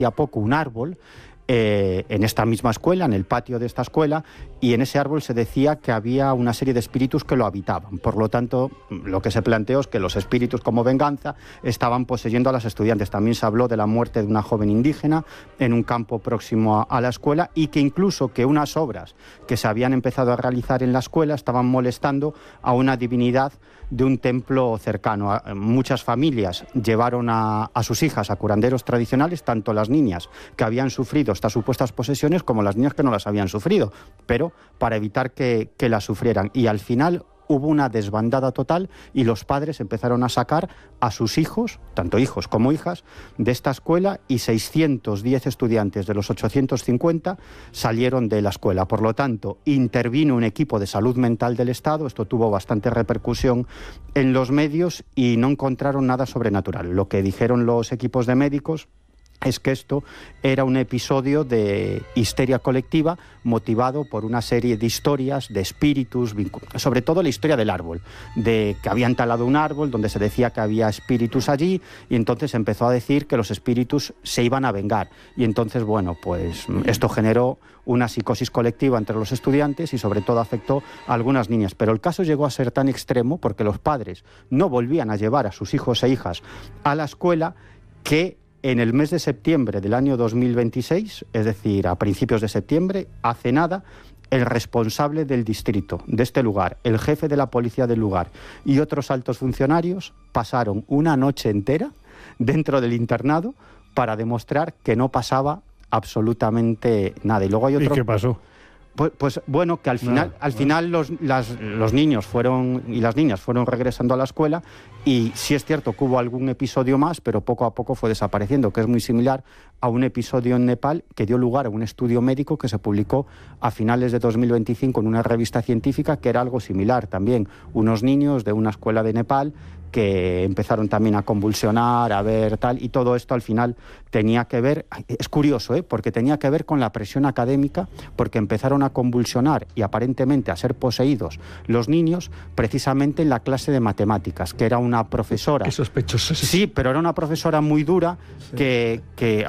a poco un árbol en esta misma escuela, en el patio de esta escuela, y en ese árbol se decía que había una serie de espíritus que lo habitaban. Por lo tanto, lo que se planteó es que los espíritus, como venganza, estaban poseyendo a las estudiantes. También se habló de la muerte de una joven indígena en un campo próximo a la escuela, y que incluso que unas obras que se habían empezado a realizar en la escuela estaban molestando a una divinidad de un templo cercano. Muchas familias llevaron a sus hijas a curanderos tradicionales, tanto las niñas que habían sufrido estas supuestas posesiones como las niñas que no las habían sufrido, pero para evitar que las sufrieran. Y al final hubo una desbandada total y los padres empezaron a sacar a sus hijos, tanto hijos como hijas, de esta escuela, y 610 estudiantes de los 850 salieron de la escuela. Por lo tanto, intervino un equipo de salud mental del Estado. Esto tuvo bastante repercusión en los medios y no encontraron nada sobrenatural. Lo que dijeron los equipos de médicos es que esto era un episodio de histeria colectiva motivado por una serie de historias, de espíritus, sobre todo la historia del árbol, de que habían talado un árbol donde se decía que había espíritus allí, y entonces empezó a decir que los espíritus se iban a vengar. Y entonces, bueno, pues esto generó una psicosis colectiva entre los estudiantes y sobre todo afectó a algunas niñas. Pero el caso llegó a ser tan extremo porque los padres no volvían a llevar a sus hijos e hijas a la escuela, que en el mes de septiembre del año 2026, es decir, a principios de septiembre, hace nada, el responsable del distrito de este lugar, el jefe de la policía del lugar y otros altos funcionarios pasaron una noche entera dentro del internado para demostrar que no pasaba absolutamente nada. Y luego hay otro... ¿Y qué pasó? Pues bueno, que al final los niños fueron y las niñas fueron regresando a la escuela, y sí es cierto que hubo algún episodio más, pero poco a poco fue desapareciendo, que es muy similar a un episodio en Nepal que dio lugar a un estudio médico que se publicó a finales de 2025 en una revista científica, que era algo similar también. Unos niños de una escuela de Nepal que empezaron también a convulsionar, a ver tal, y todo esto al final tenía que ver, es curioso, porque tenía que ver con la presión académica, porque empezaron a convulsionar y aparentemente a ser poseídos los niños precisamente en la clase de matemáticas, que era una profesora... Qué sospechoso. Sí, pero era una profesora muy dura, sí, que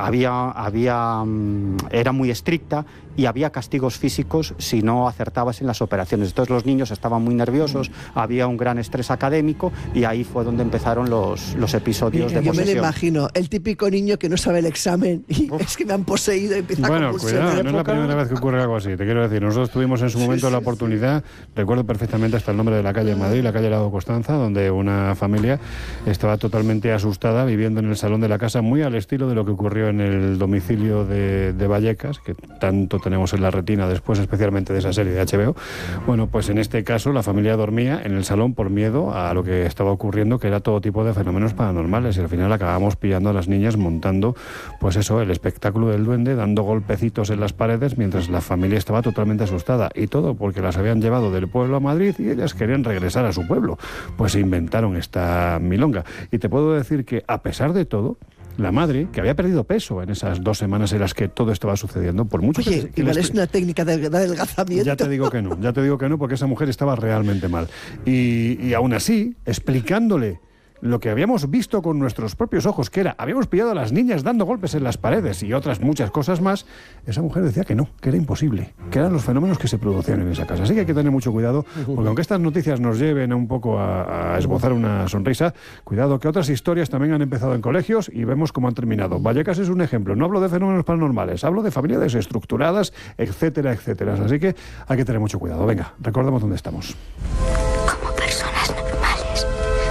era muy estricta, y había castigos físicos si no acertabas en las operaciones. Entonces los niños estaban muy nerviosos, había un gran estrés académico, y ahí fue donde empezaron los episodios de posesión. Yo me lo imagino, el típico niño que no sabe el examen y es que me han poseído y empieza a convulsionar. Cuidado, no es la primera vez que ocurre algo así, te quiero decir. Nosotros tuvimos en su momento la oportunidad, recuerdo perfectamente hasta el nombre de la calle en Madrid, la calle Lago Constanza, donde una familia estaba totalmente asustada viviendo en el salón de la casa, muy al estilo de lo que ocurrió en el domicilio de Vallecas, que tanto tenemos en la retina después, especialmente de esa serie de HBO. Bueno, pues en este caso la familia dormía en el salón por miedo a lo que estaba ocurriendo, que era todo tipo de fenómenos paranormales, y al final acabamos pillando a las niñas montando, pues eso, el espectáculo del duende, dando golpecitos en las paredes mientras la familia estaba totalmente asustada, y todo porque las habían llevado del pueblo a Madrid y ellas querían regresar a su pueblo. Pues se inventaron esta milonga. Y te puedo decir que, a pesar de todo, la madre, que había perdido peso en esas 2 semanas en las que todo estaba sucediendo, por mucho que igual es una técnica de adelgazamiento. Ya te digo que no, porque esa mujer estaba realmente mal. Y aún así, explicándole lo que habíamos visto con nuestros propios ojos, que era, habíamos pillado a las niñas dando golpes en las paredes y otras muchas cosas más, esa mujer decía que no, que era imposible, que eran los fenómenos que se producían en esa casa. Así que hay que tener mucho cuidado, porque aunque estas noticias nos lleven un poco a esbozar una sonrisa, cuidado que otras historias también han empezado en colegios y vemos cómo han terminado. Vallecas es un ejemplo. No hablo de fenómenos paranormales, hablo de familias desestructuradas, etcétera, etcétera. Así que hay que tener mucho cuidado. Venga, recordemos dónde estamos. Como personas normales,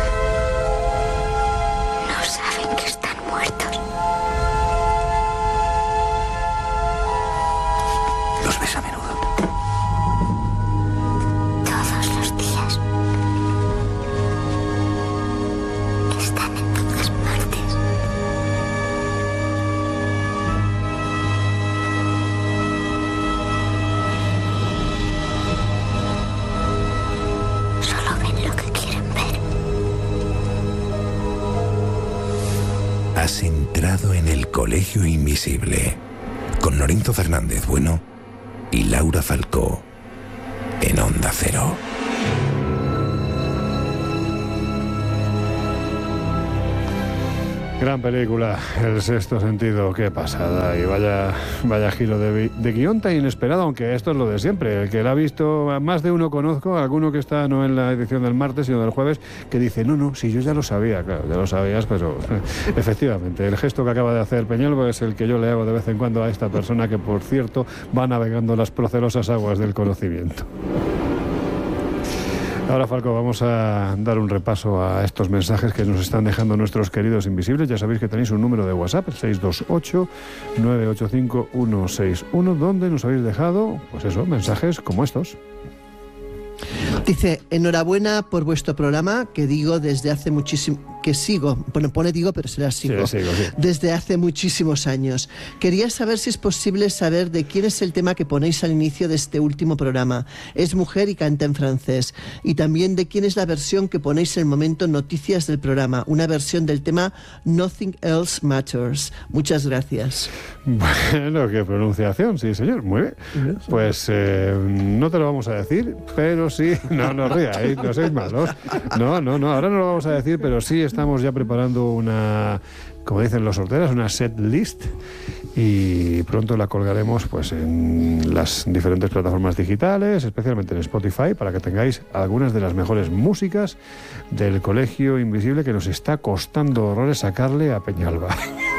no saben que están muertos. ¿Los ves a menudo? Todos los días. Están en todas partes. Solo ven lo que quieren ver. Has entrado en el Colegio Invisible con Lorenzo Fernández Bueno y Laura Falcó en Onda Cero. Gran película, El sexto sentido, qué pasada. Y vaya giro de guión tan inesperado, aunque esto es lo de siempre. El que la ha visto, más de uno conozco, alguno que está no en la edición del martes, sino del jueves, que dice, no, si yo ya lo sabía. Claro, ya lo sabías, pero efectivamente, el gesto que acaba de hacer Peñalba es el que yo le hago de vez en cuando a esta persona que, por cierto, va navegando las procelosas aguas del conocimiento. Ahora, Falco, vamos a dar un repaso a estos mensajes que nos están dejando nuestros queridos invisibles. Ya sabéis que tenéis un número de WhatsApp, el 628-985-161, donde nos habéis dejado, pues eso, mensajes como estos. Dice, enhorabuena por vuestro programa, que digo desde hace muchísimo... Que sigo, bueno, pone digo, pero será sigo. Sí. Desde hace muchísimos años. Quería saber si es posible saber de quién es el tema que ponéis al inicio de este último programa. Es mujer y canta en francés. Y también de quién es la versión que ponéis en el momento noticias del programa. Una versión del tema Nothing Else Matters. Muchas gracias. Bueno, qué pronunciación, sí, señor. Muy bien. Pues no te lo vamos a decir, pero sí... No ríais, no seáis malos. No, ahora no lo vamos a decir, pero sí estamos ya preparando una, como dicen los sorteros, una set list, y pronto la colgaremos pues en las diferentes plataformas digitales, especialmente en Spotify, para que tengáis algunas de las mejores músicas del Colegio Invisible, que nos está costando horrores sacarle a Peñalba.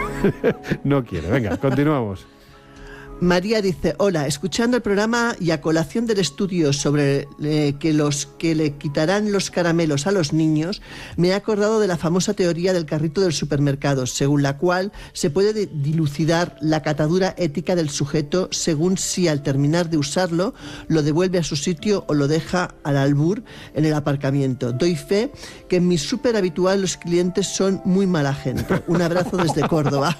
No quiere. Venga, continuamos. María dice, hola, escuchando el programa y a colación del estudio sobre que los que le quitarán los caramelos a los niños, me he acordado de la famosa teoría del carrito del supermercado, según la cual se puede dilucidar la catadura ética del sujeto según si al terminar de usarlo lo devuelve a su sitio o lo deja al albur en el aparcamiento. Doy fe que en mi súper habitual los clientes son muy mala gente. Un abrazo desde Córdoba.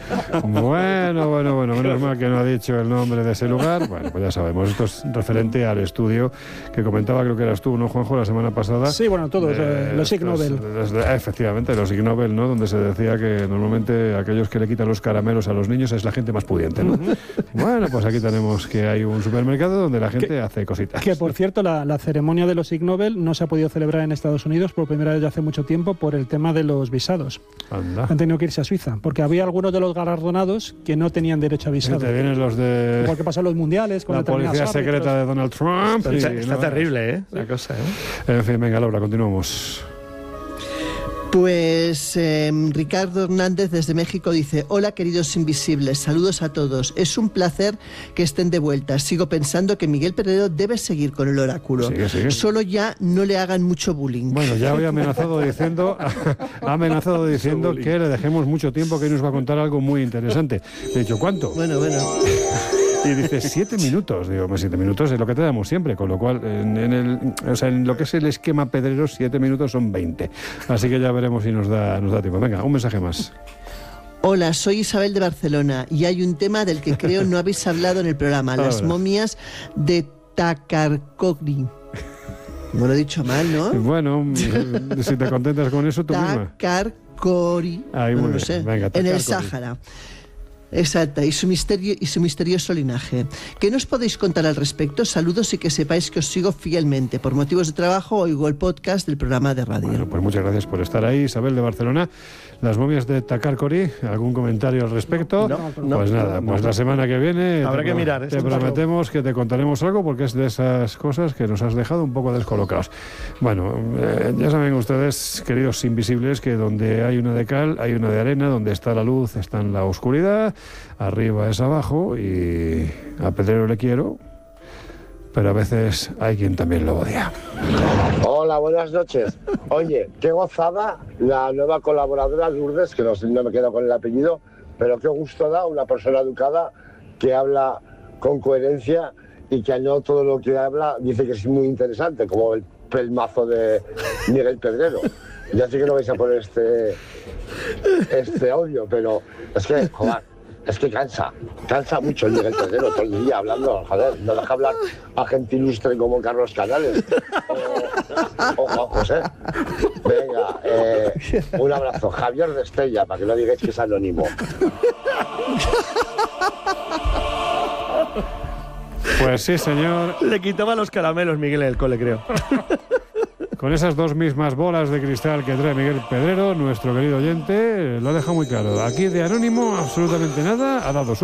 Bueno, menos mal que no ha dicho el nombre de ese lugar. Bueno, pues ya sabemos, esto es referente al estudio que comentaba, creo que eras tú, ¿no, Juanjo, la semana pasada? Sí, bueno, todos, los Ig Nobel. Efectivamente, los Ig Nobel, ¿no? Donde se decía que normalmente aquellos que le quitan los caramelos a los niños es la gente más pudiente, ¿no? Bueno, pues aquí tenemos que hay un supermercado donde la gente hace cositas. Que, por cierto, la ceremonia de los Ig Nobel no se ha podido celebrar en Estados Unidos por primera vez hace mucho tiempo por el tema de los visados. Anda. Han tenido que irse a Suiza, porque había algunos de los galardonados que no tenían derecho a visado. Te vienen los de... Igual que pasó en los mundiales con la policía secreta de Donald Trump. Está terrible, ¿eh? La cosa, ¿eh? En fin, venga, Laura, continuamos. Pues Ricardo Hernández desde México dice, hola queridos invisibles, saludos a todos, es un placer que estén de vuelta, sigo pensando que Miguel Pedrero debe seguir con el oráculo, sigue. Solo ya no le hagan mucho bullying. Bueno, ya había amenazado diciendo que le dejemos mucho tiempo, que nos va a contar algo muy interesante. Le he dicho, ¿cuánto? Bueno. Y dice 7 minutos. Digo, 7 minutos es lo que te damos siempre, con lo cual en lo que es el esquema Pedrero, 7 minutos son 20. Así que ya veremos si nos da tiempo. Venga, un mensaje más. Hola, soy Isabel de Barcelona y hay un tema del que creo no habéis hablado en el programa, las momias de Takarkori. No lo he dicho mal, ¿no? Bueno, si te contentas con eso, tú misma. Takarkori. No lo sé. Venga, en el Sáhara. Exacto, y su misterioso linaje. ¿Qué nos podéis contar al respecto? Saludos y que sepáis que os sigo fielmente. Por motivos de trabajo oigo el podcast del programa de radio. Bueno, pues muchas gracias por estar ahí, Isabel de Barcelona. Las momias de Takarkori, ¿algún comentario al respecto? No, pues nada, pues la semana que viene habrá que mirar. Te prometemos que te contaremos algo, porque es de esas cosas que nos has dejado un poco descolocados. Bueno, ya saben ustedes, queridos invisibles, que donde hay una de cal, hay una de arena, donde está la luz, está en la oscuridad, arriba es abajo, y a Pedrero le quiero, pero a veces hay quien también lo odia. Hola, buenas noches. Oye, qué gozada la nueva colaboradora Lourdes, que no me quedo con el apellido, pero qué gusto da una persona educada que habla con coherencia y que no todo lo que habla dice que es muy interesante, como el pelmazo de Miguel Pedrero. Ya sé que no vais a poner este audio, pero es que, joder, es que cansa mucho el Miguel Pedrero todo el día hablando, joder, no deja hablar a gente ilustre como Carlos Canales o Juan José. Venga, un abrazo. Javier de Estella, para que no digáis que es anónimo. Pues sí, señor. Le quitaba los caramelos, Miguel, en el cole, creo. con esas dos mismas bolas de cristal que trae Miguel Pedrero, nuestro querido oyente, lo ha dejado muy claro. Aquí de anónimo absolutamente nada, ha dado su